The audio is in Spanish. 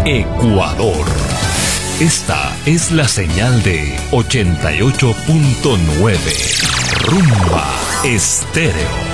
Ecuador. Esta es la señal de 88.9 Rumba Estéreo.